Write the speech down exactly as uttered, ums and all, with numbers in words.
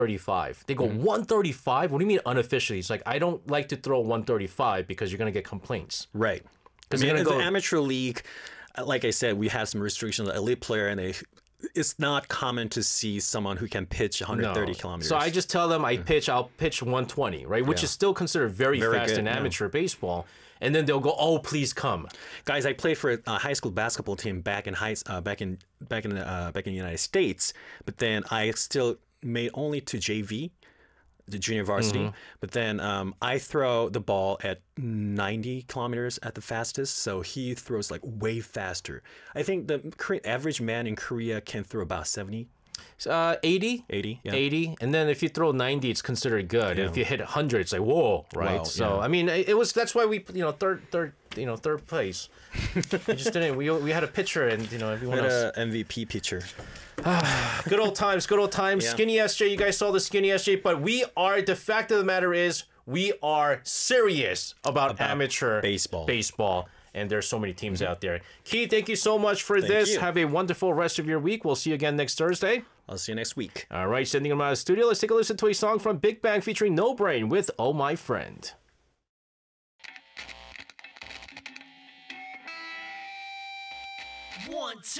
thirty-five. They go Mm-hmm. one thirty-five? What do you mean unofficially? It's like, I don't like to throw one thirty-five because you're going to get complaints. Right. I Because mean, you're in going the to go... amateur league, uh, like I said, we have some restrictions. Elite player, and they, it's not common to see someone who can pitch one thirty No. kilometers. So I just tell them I pitch, I'll pitch one twenty, right? Which Yeah. is still considered very, Very fast good, in yeah. amateur baseball. And then they'll go, oh, please come. Guys, I played for a high school basketball team back in high, uh, back in back in uh, back in the United States, but then I still made only to J V, the junior varsity. Mm-hmm. But then um, I throw the ball at ninety kilometers at the fastest, so he throws like way faster. I think the Kore- average man in Korea can throw about seventy. Uh, eighty? eighty, yeah. eighty. And then if you throw ninety, it's considered good. Yeah. If you hit one hundred, it's like, whoa, right? Wow, so, yeah. I mean, it, it was, that's why we, you know, third, third, you know, third place. We just didn't, we, we had a pitcher and, you know, everyone What else. a M V P pitcher. Good old times, good old times. Yeah. Skinny S J, you guys saw the Skinny S J, but we are, the fact of the matter is, we are serious about, About amateur baseball. baseball. And there's so many teams out there. Key, thank you so much for Thank this. you. Have a wonderful rest of your week. We'll see you again next Thursday. I'll see you next week. All right, sending them out of the studio. Let's take a listen to a song from Big Bang featuring No Brain with Oh My Friend. One, two.